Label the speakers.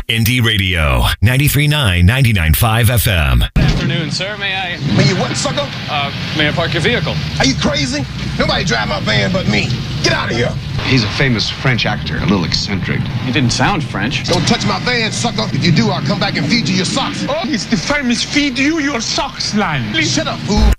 Speaker 1: Indie Radio, 93.9, 99.5 FM.
Speaker 2: Good afternoon, sir. May I...
Speaker 3: May you what, sucker?
Speaker 2: May I park your vehicle?
Speaker 3: Are you crazy? Nobody drive my van but me. Get out of here.
Speaker 4: He's a famous French actor, a little eccentric.
Speaker 2: You didn't sound French.
Speaker 3: Don't touch my van, sucker. If you do, I'll come back and feed you your socks.
Speaker 5: Oh, it's the famous feed you your socks line. Please.
Speaker 3: Shut up, fool.